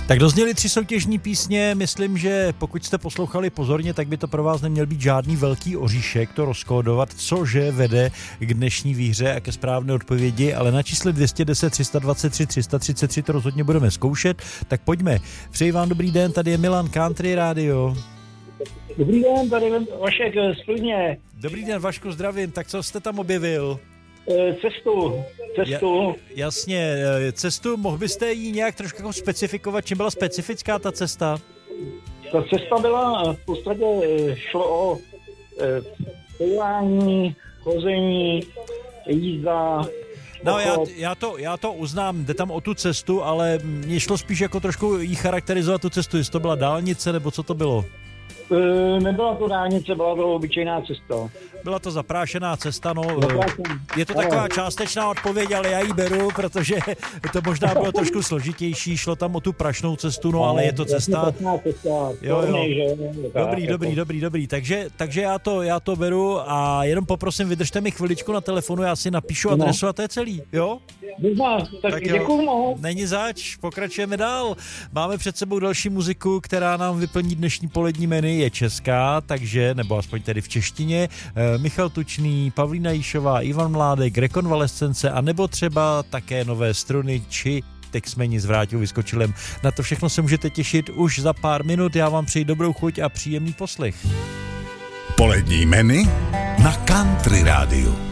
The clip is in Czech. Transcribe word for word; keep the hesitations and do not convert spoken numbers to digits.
Tak dozněly tři soutěžní písně, myslím, že pokud jste poslouchali pozorně, tak by to pro vás neměl být žádný velký oříšek to rozkódovat, cože vede k dnešní výhře a ke správné odpovědi, ale na čísle dvě stě deset, tři sta dvacet tři, tři sta třicet tři to rozhodně budeme zkoušet, tak pojďme. Přeji vám dobrý den, tady je Milan, Country Radio. Dobrý den, tady Vašek z Plzně. Dobrý den, Vašku, zdravím, tak co jste tam objevil? Cestu, cestu. Ja, jasně, cestu, mohl byste ji nějak trošku jako specifikovat, čím byla specifická ta cesta? Ta cesta byla, v podstatě šlo o pojání, chození, jízda. No já, já, to, já to uznám, jde tam o tu cestu, ale mě šlo spíš jako trošku jí charakterizovat tu cestu, jestli to byla dálnice, nebo co to bylo? E, nebyla to dálnice, byla to obyčejná cesta. Byla to zaprášená cesta, no. Zaprášená. Je to taková částečná odpověď, ale já ji beru, protože to možná bylo trošku složitější, šlo tam o tu prašnou cestu, no, ale je to cesta. Jo, jo. Dobrý, dobrý, dobrý, dobrý, takže, takže já, to, já to beru a jenom poprosím, vydržte mi chviličku na telefonu, já si napíšu adresu a to je celý, jo? Dobrá, tak, tak děkuju moc. Není zač, pokračujeme dál. Máme před sebou další muziku, která nám vyplní dnešní polední menu, je česká, takže, nebo aspoň tedy v češtině, Michal Tučný, Pavlína Jíšová, Ivan Mládek, Rekonvalescence a nebo třeba také Nové struny či Texmeni s Vráťou Vyskočilem. Na to všechno se můžete těšit už za pár minut. Já vám přeji dobrou chuť a příjemný poslech. Polední menu na Country Rádiu.